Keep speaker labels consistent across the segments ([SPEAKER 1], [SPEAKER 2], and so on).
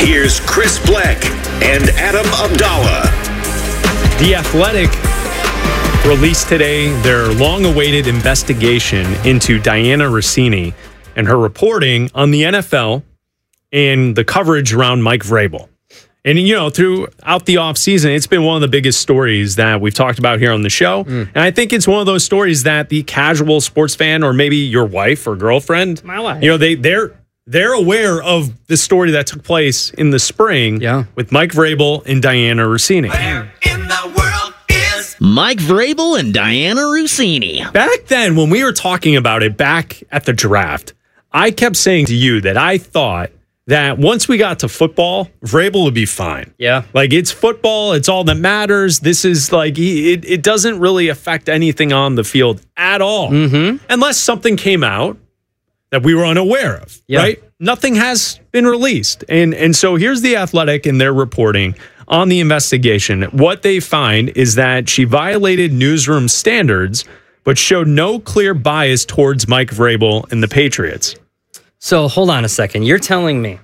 [SPEAKER 1] Here's Chris Black and Adam Abdallah.
[SPEAKER 2] The Athletic released today their long-awaited investigation into Dianna Russini and her reporting on the NFL and the coverage around Mike Vrabel. And, you know, throughout the offseason, it's been one of the biggest stories that we've talked about here on the show. And I think it's one of those stories that the casual sports fan, or maybe your wife or girlfriend,
[SPEAKER 3] my wife,
[SPEAKER 2] you know, they're aware of the story that took place in the spring with Mike Vrabel and Dianna Russini.
[SPEAKER 4] Where in the world is Mike Vrabel and Dianna Russini?
[SPEAKER 2] Back then, when we were talking about it back at the draft, I kept saying to you that I thought that once we got to football, Vrabel would be fine.
[SPEAKER 3] Yeah.
[SPEAKER 2] Like, it's football. It's all that matters. This is like, it doesn't really affect anything on the field at all. Mm-hmm. Unless something came out that we were unaware of, right? Nothing has been released. And so here's the Athletic and their reporting on the investigation. What they find is that she violated newsroom standards, but showed no clear bias towards Mike Vrabel and the Patriots.
[SPEAKER 3] So hold on a second. You're telling me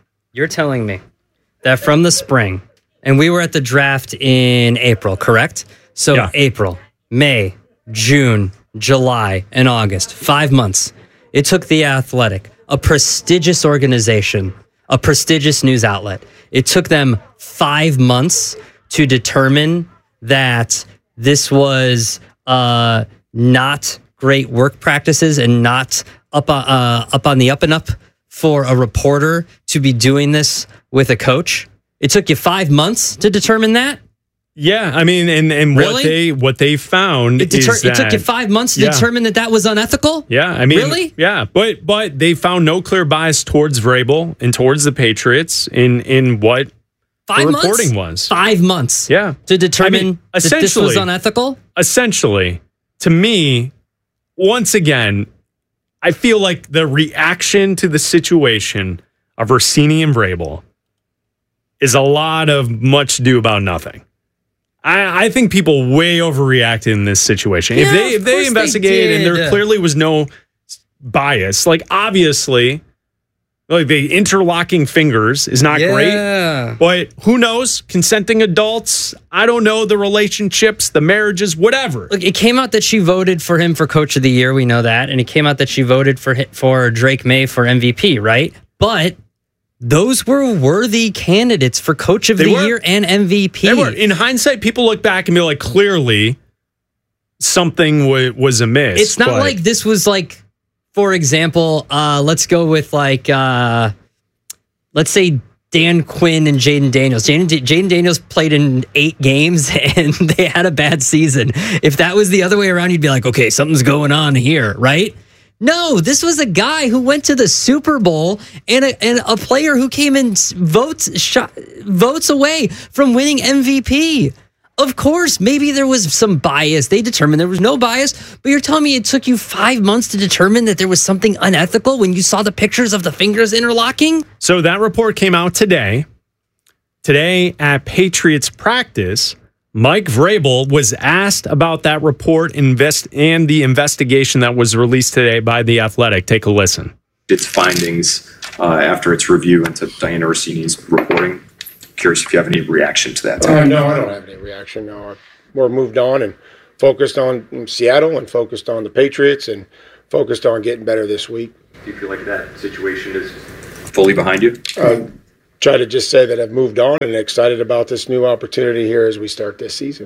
[SPEAKER 3] that from the spring, and we were at the draft in April, correct? So April, May, June, July, and August, 5 months. It took The Athletic, a prestigious organization, a prestigious news outlet. It took them 5 months to determine that this was not great work practices and not up on the up and up for a reporter to be doing this with a coach. It took you 5 months to determine that?
[SPEAKER 2] Yeah, I mean, and
[SPEAKER 3] really?
[SPEAKER 2] what they found is that
[SPEAKER 3] it took you 5 months to determine that was unethical?
[SPEAKER 2] Yeah, I mean,
[SPEAKER 3] really?
[SPEAKER 2] Yeah, but they found no clear bias towards Vrabel and towards the Patriots in what the reporting was.
[SPEAKER 3] 5 months.
[SPEAKER 2] Yeah,
[SPEAKER 3] to determine that this was unethical.
[SPEAKER 2] Essentially, to me, once again, I feel like the reaction to the situation of Russini and Vrabel is a lot of much ado about nothing. I think people way overreacted in this situation.
[SPEAKER 3] Yeah,
[SPEAKER 2] if they investigated and there clearly was no bias, like obviously, like the interlocking fingers is not great. But who knows? Consenting adults, I don't know the relationships, the marriages, whatever.
[SPEAKER 3] Look, it came out that she voted for him for Coach of the Year. We know that. And it came out that she voted for Drake May for MVP, right? But those were worthy candidates for Coach of the Year and MVP.
[SPEAKER 2] They were. In hindsight, people look back and be like, clearly something was amiss.
[SPEAKER 3] It's not like this was like, for example, let's go with like, let's say Dan Quinn and Jaden Daniels. Jaden Daniels played in 8 games and they had a bad season. If that was the other way around, you'd be like, okay, something's going on here, right? No, this was a guy who went to the Super Bowl and a player who came in votes away from winning MVP. Of course, maybe there was some bias. They determined there was no bias, but you're telling me it took you 5 months to determine that there was something unethical when you saw the pictures of the fingers interlocking?
[SPEAKER 2] So that report came out today. Today at Patriots practice, Mike Vrabel was asked about that report and the investigation that was released today by The Athletic. Take a listen.
[SPEAKER 5] Its findings after its review into Dianna Russini's reporting. Curious if you have any reaction to that.
[SPEAKER 6] No, I don't have any reaction. No, we're moved on and focused on Seattle and focused on the Patriots and focused on getting better this week.
[SPEAKER 5] Do you feel like that situation is fully behind you?
[SPEAKER 6] Try to just say that I've moved on and excited about this new opportunity here as we start this season.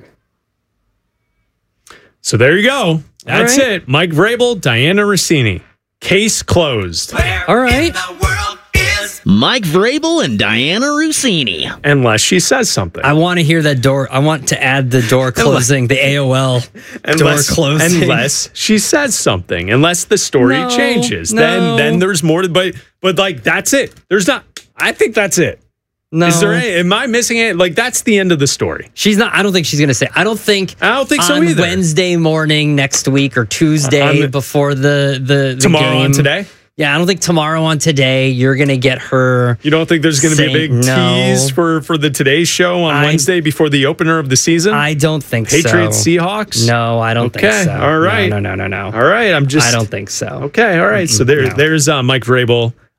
[SPEAKER 2] So there you go. That's it. Mike Vrabel, Dianna Russini. Case closed.
[SPEAKER 3] All right.
[SPEAKER 4] Mike Vrabel and Dianna Russini.
[SPEAKER 2] Unless she says something.
[SPEAKER 3] I want to hear that door. I want to add the door closing, the AOL door closing.
[SPEAKER 2] Unless she says something. Unless the story changes. Then there's more. But like, that's it. There's not. I think that's it.
[SPEAKER 3] No.
[SPEAKER 2] Am I missing it? Like, that's the end of the story.
[SPEAKER 3] She's not. I don't think she's going to say. I don't think
[SPEAKER 2] so either.
[SPEAKER 3] Wednesday morning next week or Tuesday before the
[SPEAKER 2] tomorrow
[SPEAKER 3] game.
[SPEAKER 2] On Today?
[SPEAKER 3] Yeah, I don't think tomorrow on Today you're going to get her.
[SPEAKER 2] You don't think there's going to be a big tease for the Today Show on Wednesday before the opener of the season?
[SPEAKER 3] I don't think
[SPEAKER 2] Patriots, Seahawks?
[SPEAKER 3] No, I don't think so.
[SPEAKER 2] All right.
[SPEAKER 3] No.
[SPEAKER 2] All right.
[SPEAKER 3] I don't think so.
[SPEAKER 2] Okay. All right. So there's Mike Vrabel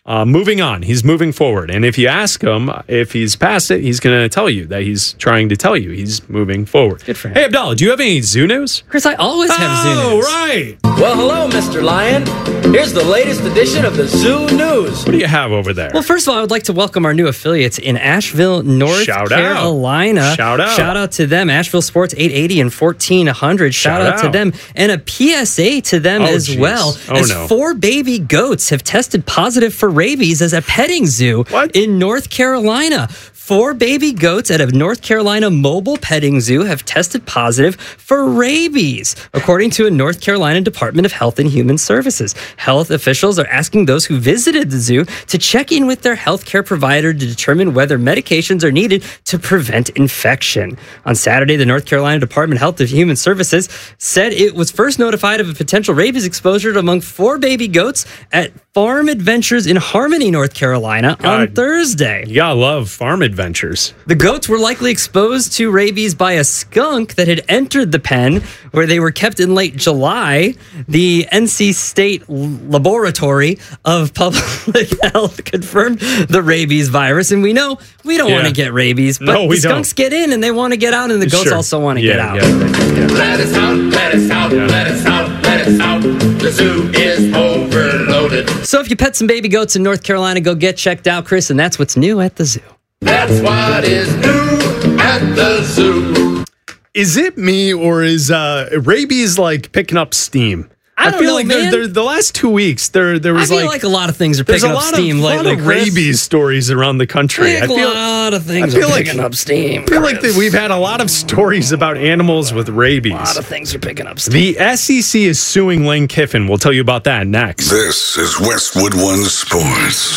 [SPEAKER 2] moving on. He's moving forward. And if you ask him if he's past it, he's going to tell you that he's trying to tell you he's moving forward.
[SPEAKER 3] Good for him.
[SPEAKER 2] Hey, Abdallah, do you have any zoo news?
[SPEAKER 3] Chris, I always have zoo news.
[SPEAKER 2] Oh, right.
[SPEAKER 7] Well, hello, Mr. Lion. Here's the latest edition of the Zoo News.
[SPEAKER 2] What do you have over there?
[SPEAKER 3] Well, first of all, I would like to welcome our new affiliates in Asheville, North Carolina.
[SPEAKER 2] Shout out.
[SPEAKER 3] Shout out to them. Asheville Sports 880 and 1400. Shout out to them. And a PSA to them as well. As 4 baby goats have tested positive for rabies as a petting zoo in North Carolina. 4 baby goats at a North Carolina mobile petting zoo have tested positive for rabies, according to a North Carolina Department of Health and Human Services. Health officials are asking those who visited the zoo to check in with their healthcare provider to determine whether medications are needed to prevent infection. On Saturday, the North Carolina Department of Health and Human Services said it was first notified of a potential rabies exposure among 4 baby goats at Farm Adventures in Harmony, North Carolina on Thursday.
[SPEAKER 2] You gotta love Farm Adventures.
[SPEAKER 3] The goats were likely exposed to rabies by a skunk that had entered the pen where they were kept in late July. The NC State Laboratory of Public Health confirmed the rabies virus. And we know we don't want to get rabies, but the skunks get in and they want to get out, and the goats also want to get out.
[SPEAKER 8] Let us out, let us out, let us out, let us out. The zoo is overloaded.
[SPEAKER 3] So if you pet some baby goats in North Carolina, go get checked out, Chris, and that's what's new at the zoo.
[SPEAKER 8] That's what is new at the zoo.
[SPEAKER 2] Is it me, or is rabies like picking up steam?
[SPEAKER 3] I feel like
[SPEAKER 2] the last 2 weeks there was
[SPEAKER 3] I feel like a lot of things are picking up steam lately.
[SPEAKER 2] There's a lot of rabies stories around the country.
[SPEAKER 3] A lot of things are picking up steam.
[SPEAKER 2] I feel like we've had a lot of stories about animals with rabies. A
[SPEAKER 3] lot of things are picking up steam.
[SPEAKER 2] The SEC is suing Lane Kiffin. We'll tell you about that next.
[SPEAKER 9] This is Westwood One Sports.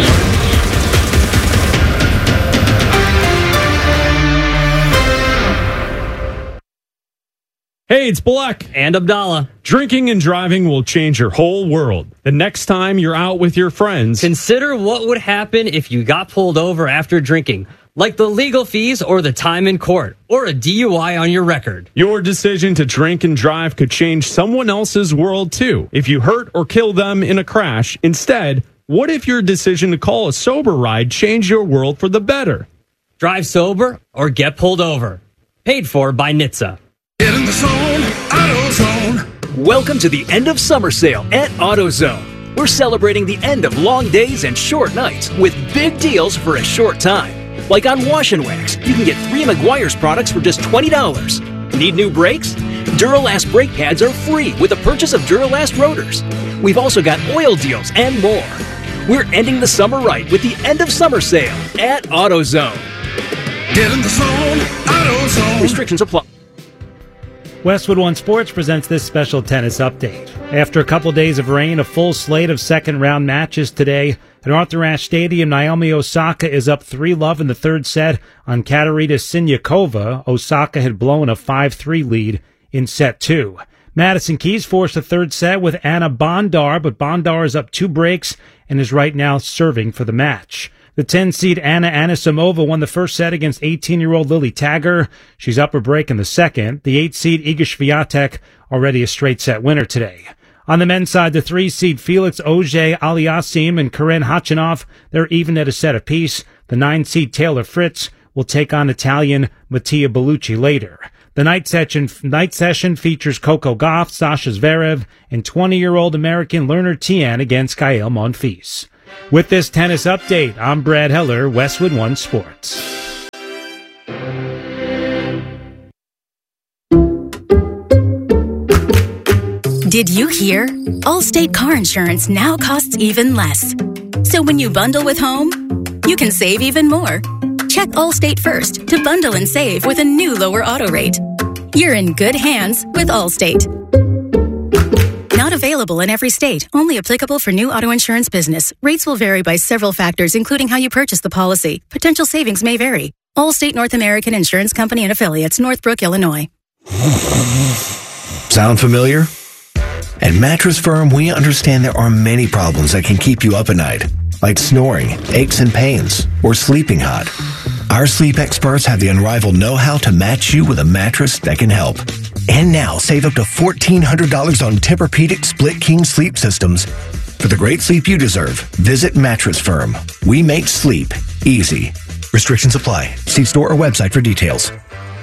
[SPEAKER 2] Hey, it's Black
[SPEAKER 3] and Abdallah.
[SPEAKER 2] Drinking and driving will change your whole world. The next time you're out with your friends,
[SPEAKER 3] consider what would happen if you got pulled over after drinking, like the legal fees or the time in court, or a DUI on your record.
[SPEAKER 2] Your decision to drink and drive could change someone else's world too. If you hurt or kill them in a crash, instead, what if your decision to call a sober ride changed your world for the better?
[SPEAKER 3] Drive sober or get pulled over. Paid for by NHTSA.
[SPEAKER 8] Get in the zone, AutoZone.
[SPEAKER 10] Welcome to the end of summer sale at AutoZone. We're celebrating the end of long days and short nights with big deals for a short time. Like on Wash and Wax, you can get 3 Meguiar's products for just $20. Need new brakes? Duralast brake pads are free with a purchase of Duralast rotors. We've also got oil deals and more. We're ending the summer right with the end of summer sale at AutoZone.
[SPEAKER 8] Get in the zone, AutoZone.
[SPEAKER 10] Restrictions apply.
[SPEAKER 11] Westwood One Sports presents this special tennis update. After a couple days of rain, a full slate of second-round matches today. At Arthur Ashe Stadium, Naomi Osaka is up 3-love in the third set on Katerina Siniakova. Osaka had blown a 5-3 lead in set 2. Madison Keys forced a third set with Anna Bondar, but Bondar is up 2 breaks and is right now serving for the match. The 10-seed Anna Anisimova won the first set against 18-year-old Lily Tagger. She's up a break in the second. The 8-seed Iga Swiatek already a straight-set winner today. On the men's side, the 3-seed Felix Auger-Aliassime and Karen Khachanov, they're even at a set apiece. The 9-seed Taylor Fritz will take on Italian Mattia Bellucci later. The night session features Coco Gauff, Sasha Zverev, and 20-year-old American Lerner Tien against Gael Monfils. With this tennis update, I'm Brad Heller, Westwood One Sports.
[SPEAKER 12] Did you hear? Allstate car insurance now costs even less. So when you bundle with home, you can save even more. Check Allstate first to bundle and save with a new lower auto rate. You're in good hands with Allstate. Not available in every state. Only applicable for new auto insurance business. Rates will vary by several factors, including how you purchase the policy. Potential savings may vary. Allstate North American Insurance Company and Affiliates, Northbrook, Illinois.
[SPEAKER 13] Sound familiar? At Mattress Firm, we understand there are many problems that can keep you up at night, like snoring, aches and pains, or sleeping hot. Our sleep experts have the unrivaled know-how to match you with a mattress that can help. And now, save up to $1,400 on Tempur-Pedic Split King sleep systems For the great sleep you deserve, visit Mattress Firm. We make sleep easy. Restrictions apply. See store or website for details.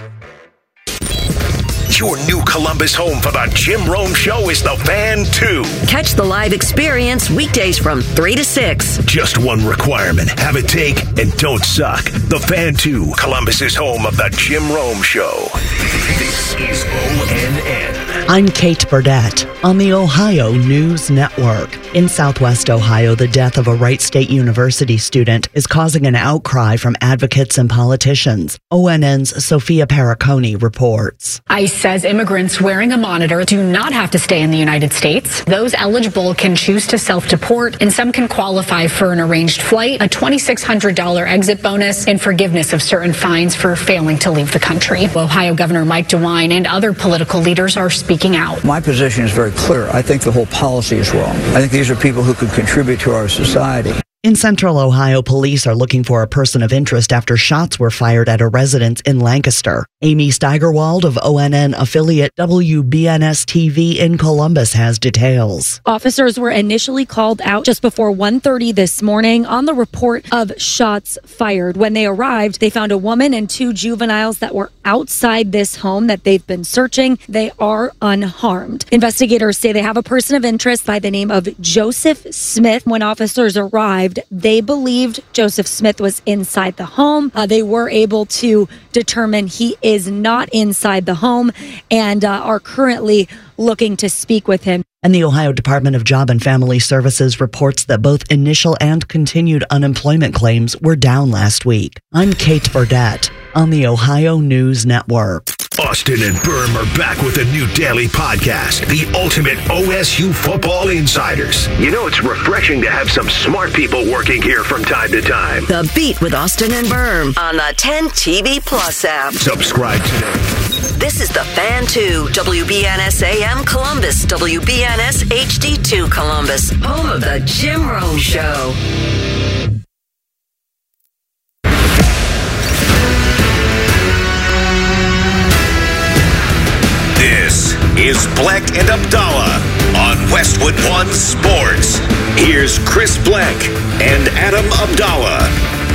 [SPEAKER 1] Your new Columbus home for the Jim Rome Show is the Fan 2.
[SPEAKER 14] Catch the live experience weekdays from 3 to 6.
[SPEAKER 1] Just one requirement. Have it take and don't suck. The Fan 2, Columbus's home of the Jim Rome Show. This is ONN.
[SPEAKER 15] I'm Kate Burdett on the Ohio News Network. In Southwest Ohio, the death of a Wright State University student is causing an outcry from advocates and politicians. ONN's Sophia Paraconi reports.
[SPEAKER 16] ICE says immigrants wearing a monitor do not have to stay in the United States. Those eligible can choose to self-deport, and some can qualify for an arranged flight, a $2,600 exit bonus, and forgiveness of certain fines for failing to leave the country. Ohio Governor Mike DeWine and other political leaders are speaking out.
[SPEAKER 17] My position is very clear. I think the whole policy is wrong. I think these are people who could contribute to our society.
[SPEAKER 15] In Central Ohio, police are looking for a person of interest after shots were fired at a residence in Lancaster. Amy Steigerwald of ONN affiliate WBNS-TV in Columbus has details.
[SPEAKER 18] Officers were initially called out just before 1:30 this morning on the report of shots fired. When they arrived, they found a woman and 2 juveniles that were outside this home that they've been searching. They are unharmed. Investigators say they have a person of interest by the name of Joseph Smith. When officers arrived, they believed Joseph Smith was inside the home. They were able to determine he is not inside the home and are currently looking to speak with him.
[SPEAKER 15] And the Ohio Department of Job and Family Services reports that both initial and continued unemployment claims were down last week. I'm Kate Burdett on the Ohio News Network.
[SPEAKER 1] Austin and Berm are back with a new daily podcast, The Ultimate OSU Football Insiders. You know, it's refreshing to have some smart people working here from time to time.
[SPEAKER 14] The Beat with Austin and Berm on the 10 TV Plus app.
[SPEAKER 1] Subscribe today.
[SPEAKER 14] This is the Fan 2, WBNS AM Columbus, WBNS HD2 Columbus, home of the Jim Rome Show.
[SPEAKER 1] This is Bleck and Abdallah on Westwood One Sports. Here's Chris Bleck and Adam Abdallah.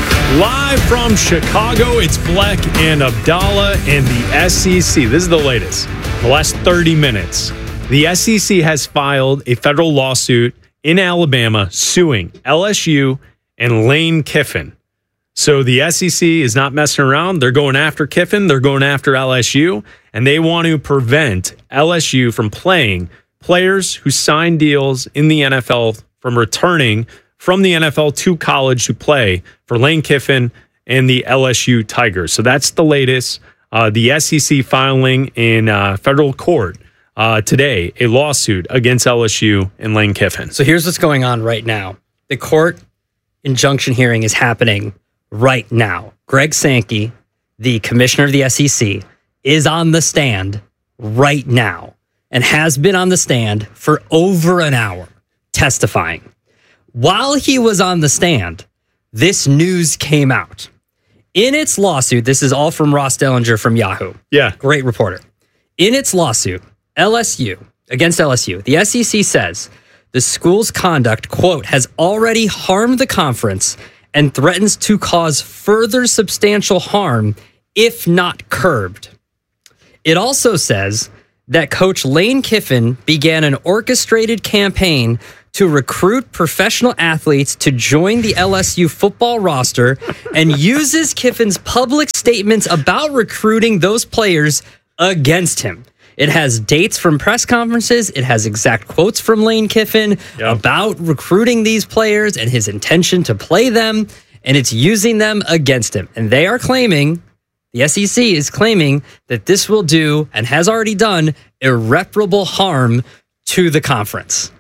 [SPEAKER 2] Live from Chicago, it's Bleck and Abdallah and the SEC. This is the latest. The last 30 minutes. The SEC has filed a federal lawsuit in Alabama suing LSU and Lane Kiffin. So the SEC is not messing around. They're going after Kiffin. They're going after LSU. And they want to prevent LSU from playing players who signed deals in the NFL from returning from the NFL to college to play for Lane Kiffin and the LSU Tigers. So that's the latest. The SEC filing in federal court today a lawsuit against LSU and Lane Kiffin.
[SPEAKER 3] So here's what's going on right now. The court injunction hearing is happening right now. Greg Sankey, the commissioner of the SEC, is on the stand right now and has been on the stand for over an hour testifying. While he was on the stand, this news came out. In its lawsuit, this is all from Ross Dellinger from Yahoo.
[SPEAKER 2] Yeah.
[SPEAKER 3] Great reporter. In its lawsuit, against LSU, the SEC says the school's conduct, quote, has already harmed the conference and threatens to cause further substantial harm if not curbed. It also says that Coach Lane Kiffin began an orchestrated campaign to recruit professional athletes to join the LSU football roster and uses Kiffin's public statements about recruiting those players against him. It has dates from press conferences. It has exact quotes from Lane Kiffin about recruiting these players and his intention to play them, and it's using them against him. And they are claiming, the SEC is claiming, that this will do, and has already done, irreparable harm to the conference.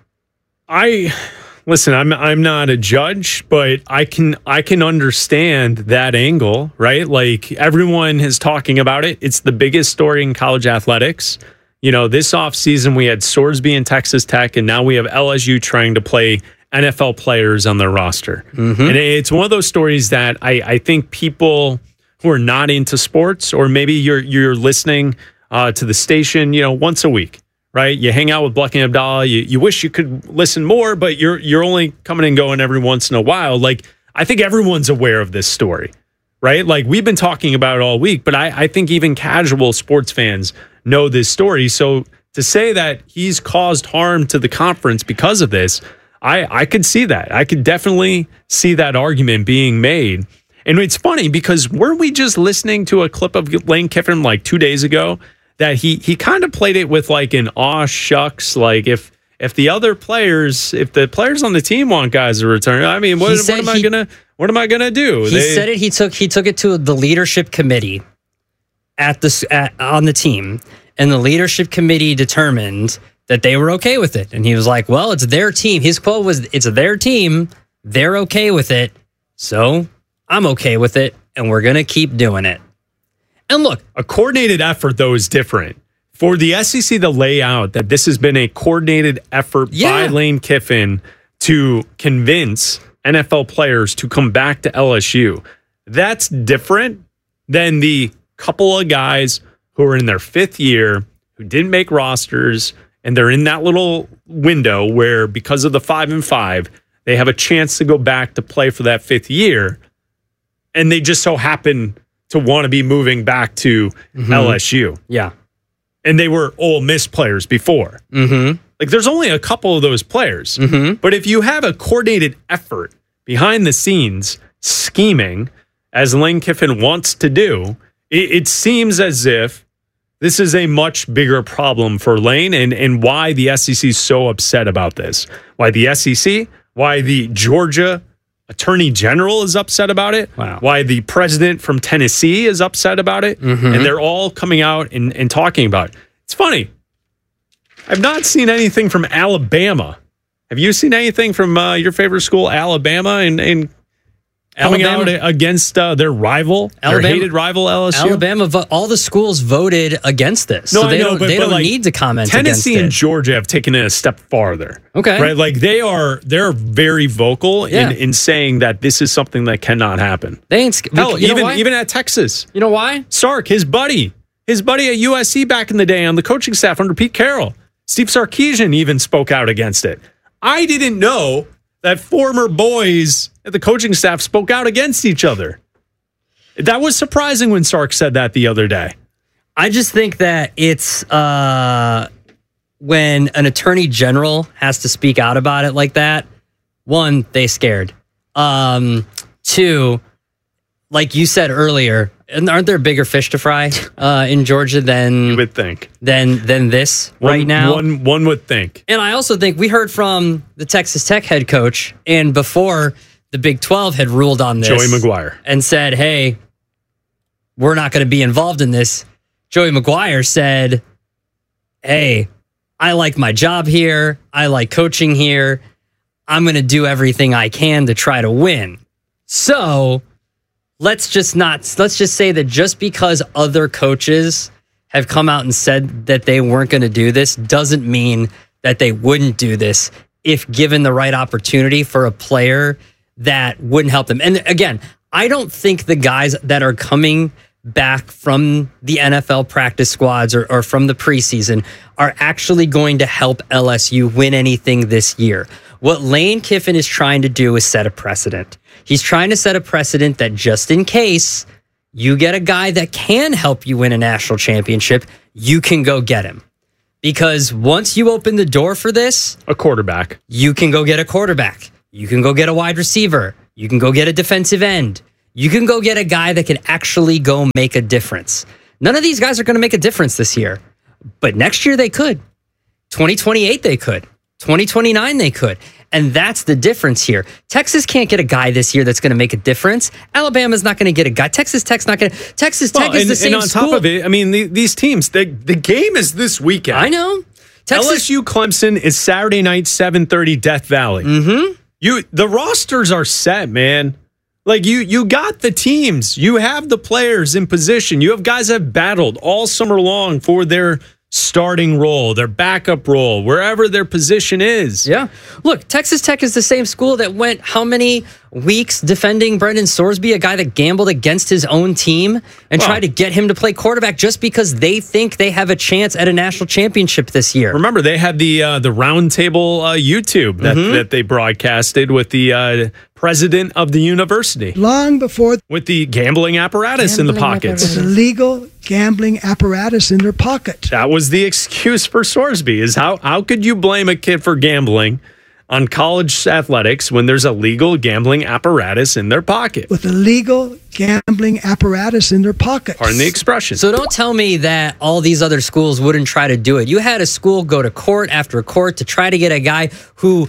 [SPEAKER 2] Listen, I'm not a judge, but I can understand that angle, right? Like, everyone is talking about it. It's the biggest story in college athletics. You know, this offseason we had Sorsby and Texas Tech, and now we have LSU trying to play NFL players on their roster. Mm-hmm. And it's one of those stories that I think people who are not into sports, or maybe you're listening to the station, once a week, right? You hang out with Bluck and Abdallah. You wish you could listen more, but you're only coming and going every once in a while. Like, I think everyone's aware of this story, right? Like, we've been talking about it all week, but I think even casual sports fans know this story. So to say that he's caused harm to the conference because of this, I could see that. I could definitely see that argument being made. And it's funny because weren't we just listening to a clip of Lane Kiffin like 2 days ago that he kind of played it with like an aw shucks, like if the players on the team want guys to return, I mean, what am I gonna do?
[SPEAKER 3] He said it. He took it to the leadership committee on the team, and the leadership committee determined that they were okay with it. And he was like, well, it's their team. His quote was, it's their team. They're okay with it. So I'm okay with it. And we're going to keep doing it. And look,
[SPEAKER 2] a coordinated effort, though, is different. For the SEC to lay out that this has been a coordinated effort by Lane Kiffin to convince NFL players to come back to LSU, that's different than the couple of guys who are in their fifth year, who didn't make rosters, and they're in that little window where, because of the 5-5, they have a chance to go back to play for that fifth year. And they just so happen to want to be moving back to LSU.
[SPEAKER 3] Yeah.
[SPEAKER 2] And they were Ole Miss players before. Like, there's only a couple of those players. But if you have a coordinated effort behind the scenes, scheming, as Lane Kiffin wants to do, it seems as if this is a much bigger problem for Lane and why the SEC is so upset about this. Why the SEC, why the Georgia Attorney General is upset about it, why the president from Tennessee is upset about it, and they're all coming out and talking about it. It's funny. I've not seen anything from Alabama. Have you seen anything from your favorite school, Alabama, and coming out against their rival, their hated rival LSU?
[SPEAKER 3] Alabama, all the schools voted against this.
[SPEAKER 2] No,
[SPEAKER 3] so they
[SPEAKER 2] I know,
[SPEAKER 3] don't, they don't
[SPEAKER 2] like,
[SPEAKER 3] need to comment
[SPEAKER 2] Tennessee
[SPEAKER 3] against it.
[SPEAKER 2] and Georgia have taken it a step farther.
[SPEAKER 3] Okay.
[SPEAKER 2] Right? Like, they're very vocal in saying that this is something that cannot happen.
[SPEAKER 3] They ain't
[SPEAKER 2] Hell, even at Texas.
[SPEAKER 3] You know why?
[SPEAKER 2] Sark, his buddy at USC back in the day on the coaching staff under Pete Carroll, Steve Sarkisian even spoke out against it. I didn't know that former boys at the coaching staff spoke out against each other. That was surprising when Sark said that the other day.
[SPEAKER 3] I just think that it's when an attorney general has to speak out about it like that, one, they scared. Two, like you said earlier, aren't there bigger fish to fry in Georgia than
[SPEAKER 2] you would think
[SPEAKER 3] than this right now?
[SPEAKER 2] One would think.
[SPEAKER 3] And I also think we heard from the Texas Tech head coach, and before the Big 12 had ruled on this,
[SPEAKER 2] Joey McGuire,
[SPEAKER 3] and said, "Hey, we're not going to be involved in this." Joey McGuire said, "Hey, I like my job here. I like coaching here. I'm going to do everything I can to try to win." So let's just say that just because other coaches have come out and said that they weren't going to do this doesn't mean that they wouldn't do this if given the right opportunity for a player that wouldn't help them. And again, I don't think the guys that are coming back from the NFL practice squads or from the preseason are actually going to help LSU win anything this year. What Lane Kiffin is trying to do is set a precedent. He's trying to set a precedent that just in case you get a guy that can help you win a national championship, you can go get him. Because once you open the door for this,
[SPEAKER 2] a quarterback,
[SPEAKER 3] you can go get a quarterback. You can go get a wide receiver. You can go get a defensive end. You can go get a guy that can actually go make a difference. None of these guys are going to make a difference this year. But next year they could. 2028 they could. 2029 they could. And that's the difference here. Texas can't get a guy this year that's going to make a difference. Alabama's not going to get a guy. Texas Tech's not going to. Texas Tech is the same
[SPEAKER 2] and on
[SPEAKER 3] school.
[SPEAKER 2] top of it, I mean, these teams, the game is this weekend.
[SPEAKER 3] I know.
[SPEAKER 2] LSU Clemson is Saturday night, 7:30, Death Valley. The rosters are set, man. Like, you got the teams. You have the players in position. You have guys that have battled all summer long for their starting role, their backup role, wherever their position is.
[SPEAKER 3] Yeah. Look, Texas Tech is the same school that went how many weeks defending Brendan Sorsby, a guy that gambled against his own team and tried to get him to play quarterback just because they think they have a chance at a national championship this year.
[SPEAKER 2] Remember, they had the roundtable YouTube that they broadcasted with the president of the university.
[SPEAKER 19] Long before.
[SPEAKER 2] With the gambling apparatus in the pockets.
[SPEAKER 19] With a legal gambling apparatus in their pocket.
[SPEAKER 2] That was the excuse for Sorsby, is how could you blame a kid for gambling on college athletics when there's a legal gambling apparatus in their pocket?
[SPEAKER 19] With a legal gambling apparatus in their pocket.
[SPEAKER 2] Pardon the expression.
[SPEAKER 3] So don't tell me that all these other schools wouldn't try to do it. You had a school go to court after court to try to get a guy who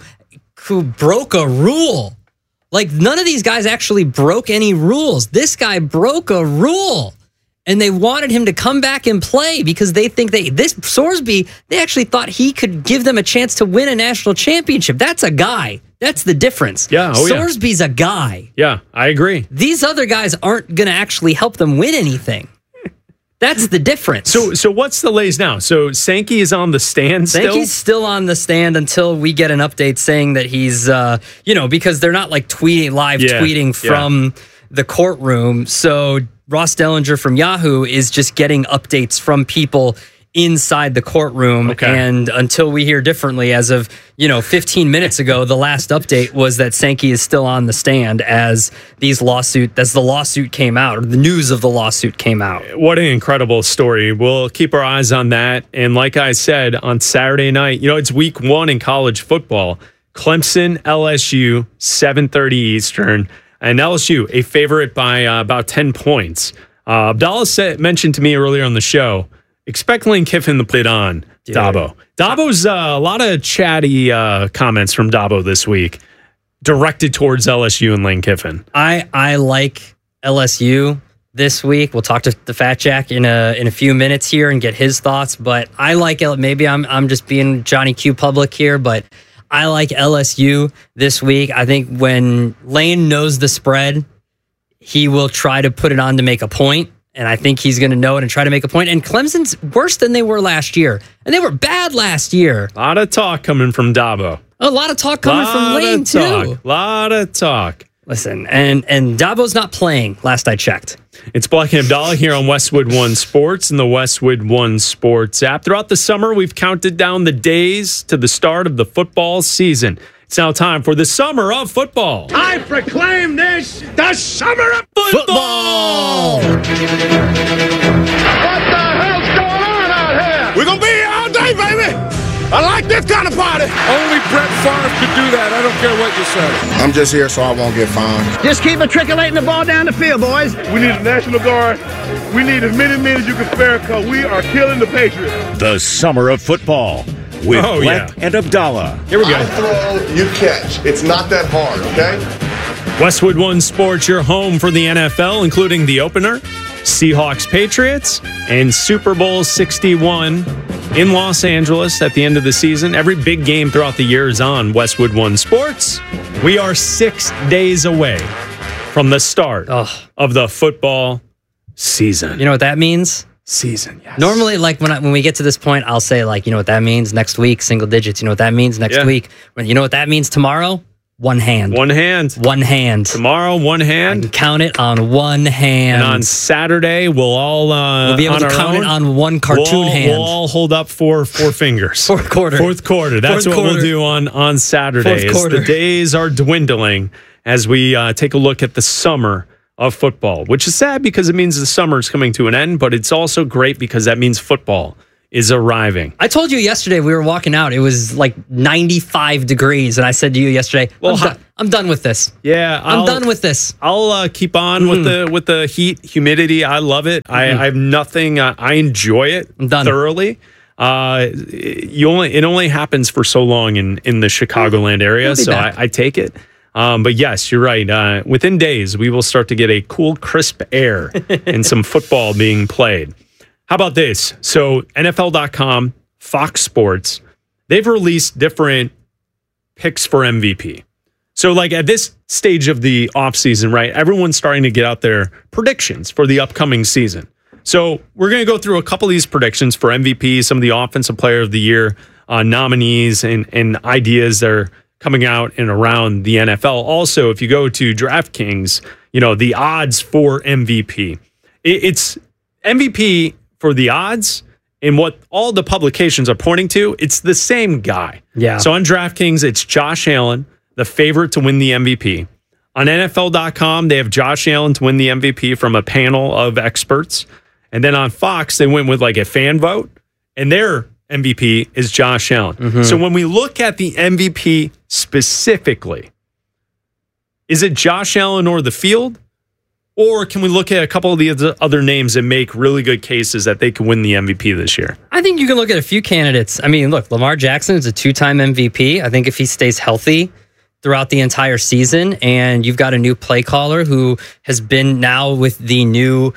[SPEAKER 3] broke a rule. Like, none of these guys actually broke any rules. This guy broke a rule. And they wanted him to come back and play because they think Sorsby, they actually thought he could give them a chance to win a national championship. That's a guy. That's the difference.
[SPEAKER 2] Yeah.
[SPEAKER 3] Sorsby's a guy.
[SPEAKER 2] Yeah, I agree.
[SPEAKER 3] These other guys aren't going to actually help them win anything. That's the difference.
[SPEAKER 2] So what's the lays now? So Sankey is on the stand still?
[SPEAKER 3] Sankey's still on the stand until we get an update saying that he's, because they're not like tweeting from the courtroom. So Ross Dellinger from Yahoo is just getting updates from people inside the courtroom. Okay. And until we hear differently, as of 15 minutes ago, the last update was that Sankey is still on the stand as the lawsuit came out, or the news of the lawsuit came out.
[SPEAKER 2] What an incredible story. We'll keep our eyes on that. And like I said, on Saturday night, it's week 1 in college football. Clemson, LSU, 7:30 Eastern. And LSU, a favorite by about 10 points. Abdallah mentioned to me earlier on the show, expect Lane Kiffin to put on Dabo. Dabo's a lot of chatty comments from Dabo this week directed towards LSU and Lane Kiffin.
[SPEAKER 3] I like LSU this week. We'll talk to the Fat Jack in a few minutes here and get his thoughts. But I like it. Maybe I'm just being Johnny Q public here, but I like LSU this week. I think when Lane knows the spread, he will try to put it on to make a point. And I think he's going to know it and try to make a point. And Clemson's worse than they were last year. And they were bad last year.
[SPEAKER 2] A lot of talk coming from Dabo.
[SPEAKER 3] A lot of talk coming from Lane, too.
[SPEAKER 2] A lot of talk.
[SPEAKER 3] Listen, and Dabo's not playing, last I checked.
[SPEAKER 2] It's Black and Abdallah here on Westwood One Sports and the Westwood One Sports app. Throughout the summer, we've counted down the days to the start of the football season. It's now time for the summer of football.
[SPEAKER 8] I proclaim this the summer of football!
[SPEAKER 2] Football!
[SPEAKER 8] What the hell's going on out here? We're going to be here all day, baby! I like this kind of party. Only Brett Favre could do that. I don't care what you say.
[SPEAKER 20] I'm just here so I won't get fined.
[SPEAKER 21] Just keep matriculating the ball down the field, boys.
[SPEAKER 22] We need a National Guard. We need as many men as you can spare because we are killing the Patriots.
[SPEAKER 1] The summer of football with Black and Abdallah.
[SPEAKER 2] Here we go.
[SPEAKER 23] I throw, you catch. It's not that hard, okay?
[SPEAKER 2] Westwood One Sports, your home for the NFL, including the opener, Seahawks Patriots, and Super Bowl 61 in Los Angeles at the end of the season. Every big game throughout the year is on Westwood One Sports. We are 6 days away from the start of the football season.
[SPEAKER 3] You know what that means?
[SPEAKER 2] Season, yes.
[SPEAKER 3] Normally, like when we get to this point, I'll say, like, you know what that means? Next week, single digits. You know what that means? Next week. You know what that means tomorrow? One hand.
[SPEAKER 2] One hand.
[SPEAKER 3] One hand.
[SPEAKER 2] Tomorrow, one hand.
[SPEAKER 3] I can count it on one hand.
[SPEAKER 2] And on Saturday, we'll
[SPEAKER 3] be able to count it on one cartoon hand.
[SPEAKER 2] We'll all hold up four fingers.
[SPEAKER 3] Fourth quarter.
[SPEAKER 2] That's what we'll do on Saturday. As the days are dwindling as we take a look at the summer of football, which is sad because it means the summer is coming to an end, but it's also great because that means football is arriving.
[SPEAKER 3] I told you yesterday we were walking out. It was like 95 degrees, and I said to you yesterday, I'm done with this.
[SPEAKER 2] Yeah,
[SPEAKER 3] I'm done with this.
[SPEAKER 2] I'll keep on with the heat, humidity. I love it. I have nothing. I enjoy it thoroughly. It only happens for so long in the Chicagoland area, so I take it. But yes, you're right. Within days, we will start to get a cool, crisp air and some football being played. How about this? So NFL.com, Fox Sports, they've released different picks for MVP. So like at this stage of the offseason, right, everyone's starting to get out their predictions for the upcoming season. So we're going to go through a couple of these predictions for MVP, some of the Offensive Player of the Year nominees and ideas that are coming out and around the NFL. Also, if you go to DraftKings, the odds for MVP. It's MVP for the odds, and what all the publications are pointing to, it's the same guy.
[SPEAKER 3] Yeah.
[SPEAKER 2] So on DraftKings, it's Josh Allen, the favorite to win the MVP. On NFL.com, they have Josh Allen to win the MVP from a panel of experts. And then on Fox, they went with like a fan vote, and their MVP is Josh Allen.
[SPEAKER 3] Mm-hmm.
[SPEAKER 2] So when we look at the MVP specifically, is it Josh Allen or the field? Or can we look at a couple of the other names and make really good cases that they can win the MVP this year?
[SPEAKER 3] I think you can look at a few candidates. I mean, look, Lamar Jackson is a 2-time MVP. I think if he stays healthy throughout the entire season, and you've got a new play caller who has been now with the new,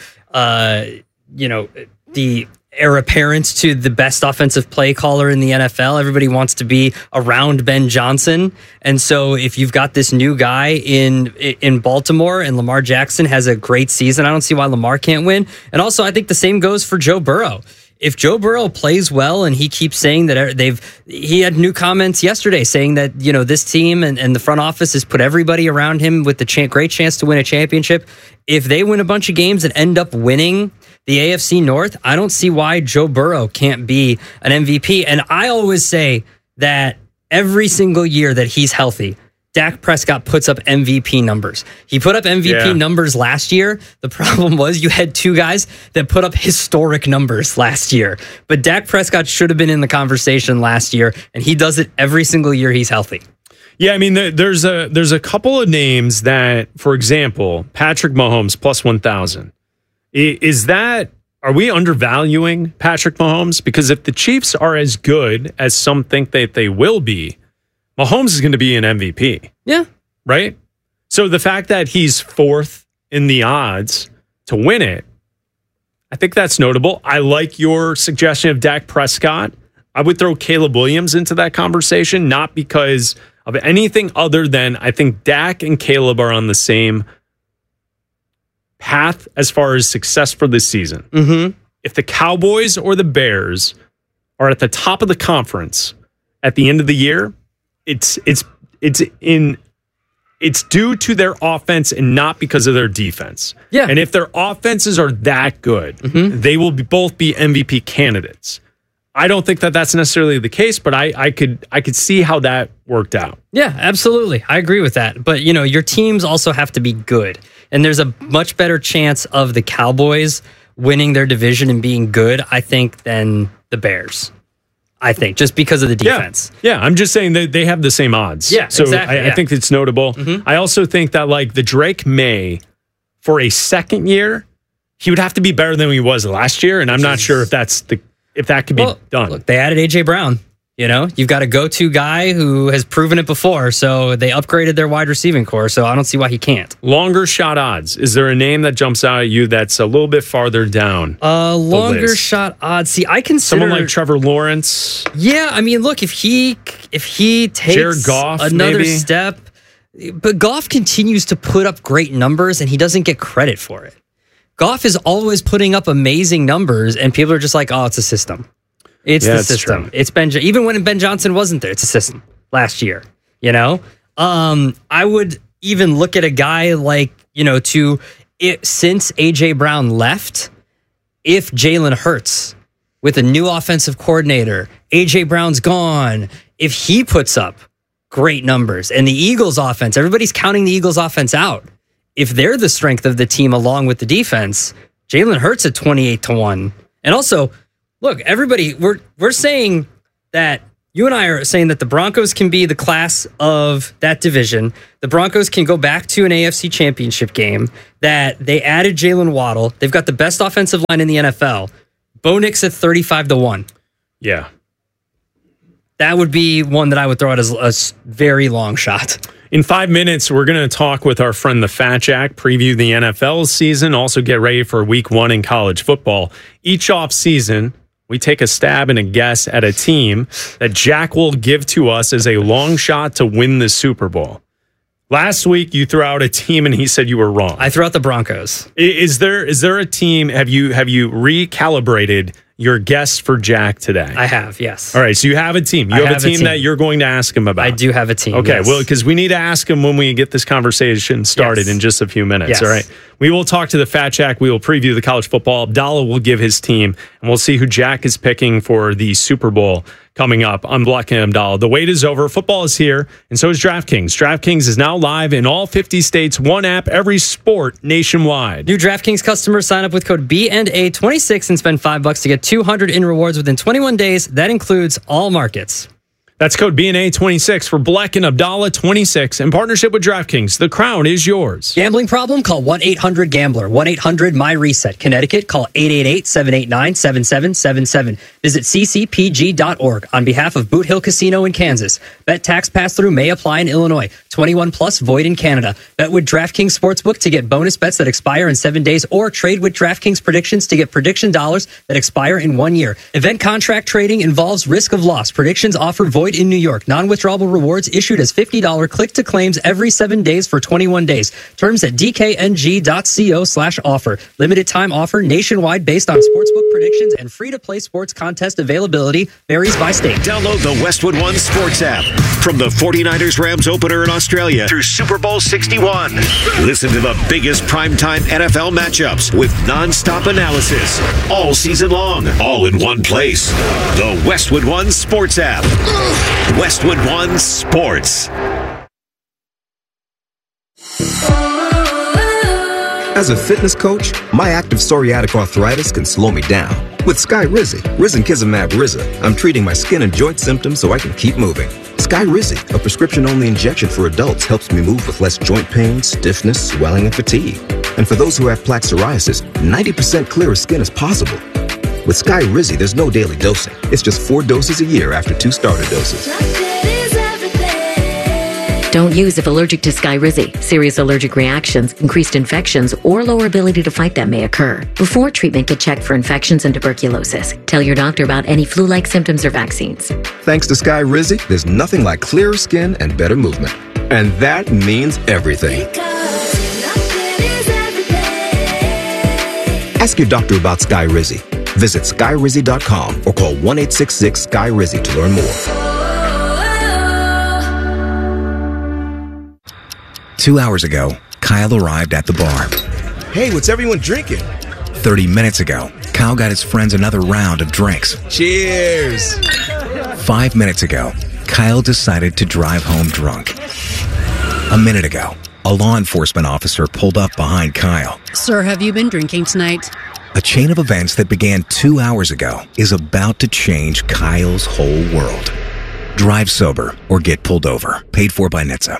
[SPEAKER 3] the heir apparent to the best offensive play caller in the NFL. Everybody wants to be around Ben Johnson. And so if you've got this new guy in Baltimore and Lamar Jackson has a great season, I don't see why Lamar can't win. And also, I think the same goes for Joe Burrow. If Joe Burrow plays well and he keeps saying that he had new comments yesterday saying that, this team and the front office has put everybody around him with the great chance to win a championship. If they win a bunch of games and end up winning the AFC North, I don't see why Joe Burrow can't be an MVP. And I always say that every single year that he's healthy, Dak Prescott puts up MVP numbers. He put up MVP numbers last year. The problem was you had two guys that put up historic numbers last year. But Dak Prescott should have been in the conversation last year, and he does it every single year he's healthy.
[SPEAKER 2] Yeah, I mean, there's a couple of names that, for example, Patrick Mahomes plus 1,000. Are we undervaluing Patrick Mahomes? Because if the Chiefs are as good as some think that they will be, Mahomes is going to be an MVP.
[SPEAKER 3] Yeah.
[SPEAKER 2] Right? So the fact that he's fourth in the odds to win it, I think that's notable. I like your suggestion of Dak Prescott. I would throw Caleb Williams into that conversation, not because of anything other than I think Dak and Caleb are on the same path as far as success for this season.
[SPEAKER 3] Mm-hmm.
[SPEAKER 2] If the Cowboys or the Bears are at the top of the conference at the end of the year, it's due to their offense and not because of their defense.
[SPEAKER 3] Yeah.
[SPEAKER 2] And if their offenses are that good, they will both be MVP candidates. I don't think that that's necessarily the case, but I could see how that worked out.
[SPEAKER 3] Yeah, absolutely. I agree with that. But, your teams also have to be good. And there's a much better chance of the Cowboys winning their division and being good, I think, than the Bears. I think, just because of the defense.
[SPEAKER 2] Yeah, I'm just saying that they have the same odds.
[SPEAKER 3] Yeah,
[SPEAKER 2] so
[SPEAKER 3] exactly.
[SPEAKER 2] I think it's notable.
[SPEAKER 3] Mm-hmm.
[SPEAKER 2] I also think that, like, the Drake May, for a second year, he would have to be better than he was last year, and I'm not sure if that could be done.
[SPEAKER 3] Look, they added A.J. Brown. You've got a go-to guy who has proven it before, so they upgraded their wide receiving core, so I don't see why he can't.
[SPEAKER 2] Longer shot odds. Is there a name that jumps out at you that's a little bit farther down?
[SPEAKER 3] Longer shot odds. See, I consider
[SPEAKER 2] someone like Trevor Lawrence.
[SPEAKER 3] Yeah, I mean, look, if he takes
[SPEAKER 2] Jared Goff,
[SPEAKER 3] another
[SPEAKER 2] maybe
[SPEAKER 3] step, but Goff continues to put up great numbers, and he doesn't get credit for it. Goff is always putting up amazing numbers, and people are just like, "Oh, it's a system." It's the system.
[SPEAKER 2] True.
[SPEAKER 3] It's even when Ben Johnson wasn't there, it's a system last year, I would even look at a guy like, since A.J. Brown left, if Jalen Hurts with a new offensive coordinator, A.J. Brown's gone, if he puts up great numbers and the Eagles offense, everybody's counting the Eagles offense out. If they're the strength of the team along with the defense, Jalen Hurts at 28-1. And also, look, everybody, we're saying that you and I are saying that the Broncos can be the class of that division. The Broncos can go back to an AFC championship game, that they added Jalen Waddle. They've got the best offensive line in the NFL. Bo Nix at 35-1.
[SPEAKER 2] Yeah.
[SPEAKER 3] That would be one that I would throw out as a very long shot.
[SPEAKER 2] In 5 minutes, we're going to talk with our friend the Fat Jack, preview the NFL season, also get ready for week 1 in college football. Each off season, we take a stab and a guess at a team that Jack will give to us as a long shot to win the Super Bowl. Last week, you threw out a team, and he said you were wrong.
[SPEAKER 3] I threw out the Broncos.
[SPEAKER 2] Is there a team? Have you recalibrated your guess for Jack today?
[SPEAKER 3] I have, yes.
[SPEAKER 2] All right, so you have a team. You have a team that you're going to ask him about.
[SPEAKER 3] I do have a team.
[SPEAKER 2] Okay,
[SPEAKER 3] yes.
[SPEAKER 2] well, because we need to ask him when we get this conversation started in just a few minutes.
[SPEAKER 3] Yes.
[SPEAKER 2] All right, we will talk to the Fat Jack. We will preview the college football. Abdallah will give his team, and we'll see who Jack is picking for the Super Bowl coming up on Black and Abdallah. The wait is over. Football is here, and so is DraftKings. DraftKings is now live in all 50 states. One app, every sport nationwide.
[SPEAKER 3] New DraftKings customers sign up with code BNA26 and spend $5 to get $200 in rewards within 21 days. That includes all markets.
[SPEAKER 2] That's code BNA26 for Black and Abdallah 26 in partnership with DraftKings. The crown is yours.
[SPEAKER 3] Gambling problem? Call 1-800-GAMBLER. 1-800-MY-RESET. Connecticut, call 888-789-7777. Visit ccpg.org on behalf of Boot Hill Casino in Kansas. Bet tax pass-through may apply in Illinois. 21 plus, void in Canada. Bet with DraftKings Sportsbook to get bonus bets that expire in 7 days, or trade with DraftKings Predictions to get prediction dollars that expire in 1 year. Event contract trading involves risk of loss. Predictions offered void in New York. Non-withdrawable rewards issued as $50 click-to-claims every 7 days for 21 days. Terms at dkng.co/offer. Limited time offer nationwide based on sportsbook predictions and free-to-play sports contest availability varies by state.
[SPEAKER 1] Download the Westwood One Sports app. From the 49ers-Rams opener in Australia through Super Bowl 61. Listen to the biggest primetime NFL matchups with non-stop analysis all season long, all in one place. The Westwood One Sports app. Westwood One Sports.
[SPEAKER 4] As a fitness coach, my active psoriatic arthritis can slow me down. With Skyrizi, risankizumab Riza, I'm treating my skin and joint symptoms so I can keep moving. Skyrizi, a prescription-only injection for adults, helps me move with less joint pain, stiffness, swelling, and fatigue. And for those who have plaque psoriasis, 90% clearer skin is possible. With Skyrizi, there's no daily dosing. It's just 4 doses a year after 2 starter doses.
[SPEAKER 5] Don't use if allergic to Skyrizi. Serious allergic reactions, increased infections, or lower ability to fight them may occur. Before treatment, get checked for infections and tuberculosis. Tell your doctor about any flu-like symptoms or vaccines.
[SPEAKER 4] Thanks to Skyrizi, there's nothing like clearer skin and better movement. And that means everything. Ask your doctor about Skyrizi. Visit Skyrizi.com or call 1-866-SKY-RIZZI to learn more.
[SPEAKER 6] 2 hours ago, Kyle arrived at the bar.
[SPEAKER 24] Hey, what's everyone drinking?
[SPEAKER 6] 30 minutes ago, Kyle got his friends another round of drinks.
[SPEAKER 24] Cheers!
[SPEAKER 6] 5 minutes ago, Kyle decided to drive home drunk. A minute ago, a law enforcement officer pulled up behind Kyle.
[SPEAKER 25] Sir, have you been drinking tonight?
[SPEAKER 6] A chain of events that began 2 hours ago is about to change Kyle's whole world. Drive sober or get pulled over. Paid for by NHTSA.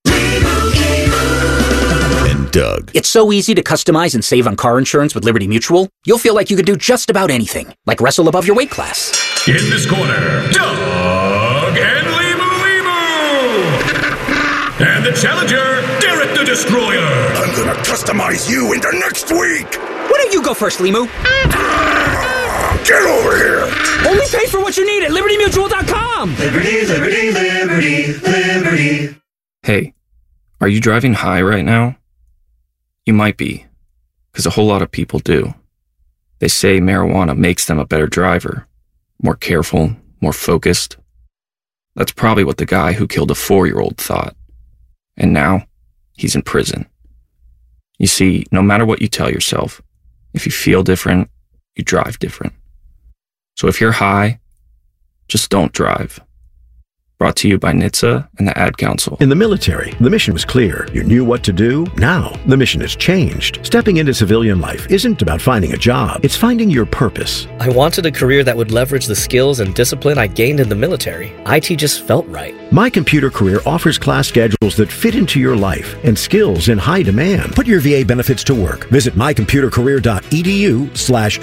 [SPEAKER 1] And Doug.
[SPEAKER 26] It's so easy to customize and save on car insurance with Liberty Mutual. You'll feel like you could do just about anything, like wrestle above your weight class.
[SPEAKER 1] In this corner, Doug and Limu. And the challenger, Derek the Destroyer.
[SPEAKER 9] I'm gonna customize you into next week.
[SPEAKER 26] Why don't you go first, Limu?
[SPEAKER 9] Get over here.
[SPEAKER 26] Only pay for what you need at LibertyMutual.com.
[SPEAKER 27] Liberty, liberty, liberty, liberty.
[SPEAKER 28] Hey, are you driving high right now? You might be, because a whole lot of people do. They say marijuana makes them a better driver, more careful, more focused. That's probably what the guy who killed a 4-year-old thought. And now, he's in prison. You see, no matter what you tell yourself, if you feel different, you drive different. So if you're high, just don't drive. Brought to you by NHTSA and the Ad Council.
[SPEAKER 29] In the military, the mission was clear. You knew what to do. Now, the mission has changed. Stepping into civilian life isn't about finding a job. It's finding your purpose.
[SPEAKER 30] I wanted a career that would leverage the skills and discipline I gained in the military. IT just felt right.
[SPEAKER 29] My Computer Career offers class schedules that fit into your life and skills in high demand. Put your VA benefits to work. Visit mycomputercareer.edu/